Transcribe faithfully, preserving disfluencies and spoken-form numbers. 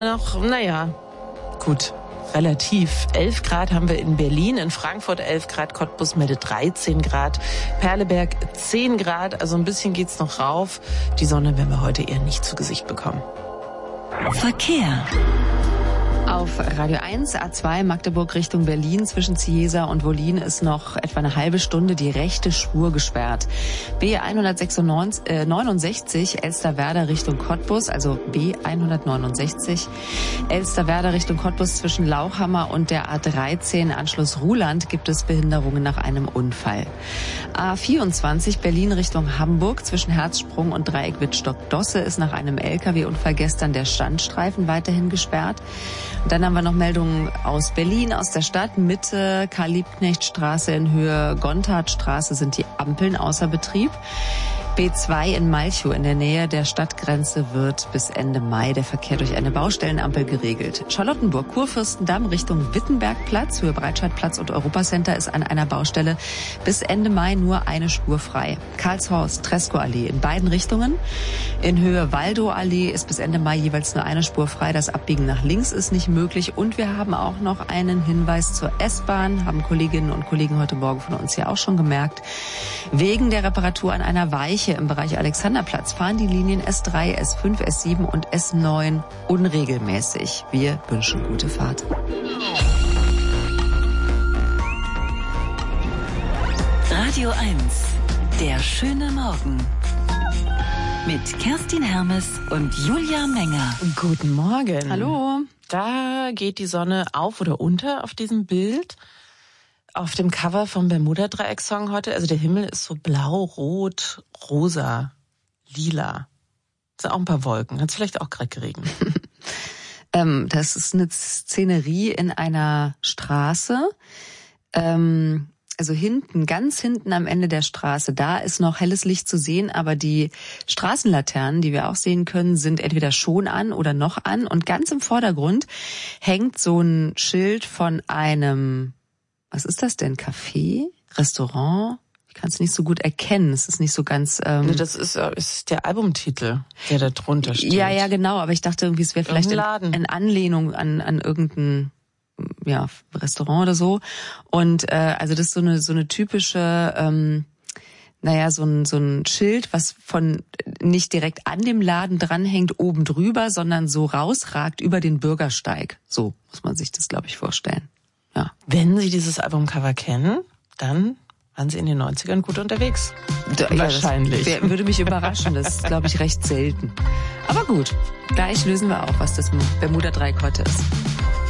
Noch, naja, gut, relativ. elf Grad haben wir in Berlin, in Frankfurt elf Grad, Cottbus meldet dreizehn Grad, Perleberg zehn Grad, also ein bisschen geht's noch rauf. Die Sonne werden wir heute eher nicht zu Gesicht bekommen. Verkehr. Auf Radio eins, A zwei, Magdeburg Richtung Berlin, zwischen Ciesa und Wollin ist noch etwa eine halbe Stunde die rechte Spur gesperrt. B hundertneunundsechzig, Elsterwerda Richtung Cottbus, also B hundertneunundsechzig, Elsterwerda Richtung Cottbus zwischen Lauchhammer und der A dreizehn, Anschluss Ruhland, gibt es Behinderungen nach einem Unfall. A vierundzwanzig, Berlin Richtung Hamburg, zwischen Herzsprung und Dreieck Wittstock-Dosse ist nach einem L K W-Unfall gestern der Standstreifen weiterhin gesperrt. Und dann haben wir noch Meldungen aus Berlin, aus der Stadt. Mitte, Karl-Liebknecht-Straße in Höhe Gontardstraße sind die Ampeln außer Betrieb. B zwei in Malchow in der Nähe der Stadtgrenze wird bis Ende Mai der Verkehr durch eine Baustellenampel geregelt. Charlottenburg, Kurfürstendamm Richtung Wittenbergplatz, Höhe Breitscheidplatz und Europacenter ist an einer Baustelle bis Ende Mai nur eine Spur frei. Karlshorst, Tresco-Allee in beiden Richtungen. In Höhe Waldow-Allee ist bis Ende Mai jeweils nur eine Spur frei. Das Abbiegen nach links ist nicht möglich. Und wir haben auch noch einen Hinweis zur S-Bahn, haben Kolleginnen und Kollegen heute Morgen von uns ja auch schon gemerkt. Wegen der Reparatur an einer Weiche im Bereich Alexanderplatz fahren die Linien S drei, S fünf, S sieben und S neun unregelmäßig. Wir wünschen gute Fahrt. Radio eins, der schöne Morgen. Mit Kerstin Hermes und Julia Menger. Guten Morgen. Hallo. Da geht die Sonne auf oder unter auf diesem Bild. Auf dem Cover vom Bermuda-Dreieck-Song heute, also der Himmel ist so blau, rot, rosa, lila. Das sind auch ein paar Wolken. Hat es vielleicht auch gerade geregnet? ähm, das ist eine Szenerie in einer Straße. Ähm, also hinten, ganz hinten am Ende der Straße, da ist noch helles Licht zu sehen, aber die Straßenlaternen, die wir auch sehen können, sind entweder schon an oder noch an. Und ganz im Vordergrund hängt so ein Schild von einem... Was ist das denn? Café? Restaurant? Ich kann es nicht so gut erkennen. Es ist nicht so ganz... Ähm das ist, ist der Albumtitel, der da drunter steht. Ja, ja, genau. Aber ich dachte irgendwie, es wäre vielleicht in, in Anlehnung an, an irgendein ja, Restaurant oder so. Und äh, also das ist so eine so eine typische... Ähm, naja, so ein, so ein Schild, was von nicht direkt an dem Laden dranhängt, oben drüber, sondern so rausragt über den Bürgersteig. So muss man sich das, glaube ich, vorstellen. Ja. Wenn Sie dieses Albumcover kennen, dann waren Sie in den neunzigern gut unterwegs. Da, wahrscheinlich. Ja, das würde mich überraschen. Das ist, glaube ich, recht selten. Aber gut, gleich lösen wir auf, was das Bermuda-Dreieck heute ist.